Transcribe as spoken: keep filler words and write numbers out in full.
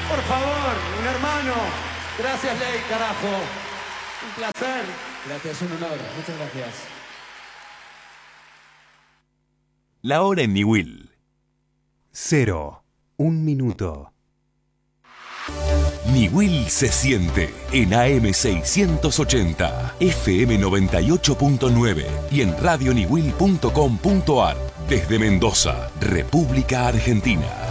Por favor, un hermano. Gracias, Ley, carajo. Un placer. Gracias, un honor. Muchas gracias. La hora en Niwil. Cero. Un minuto. Niwil se siente en A M seiscientos ochenta, F M noventa y ocho punto nueve y en radio niwil punto com punto ar desde Mendoza, República Argentina.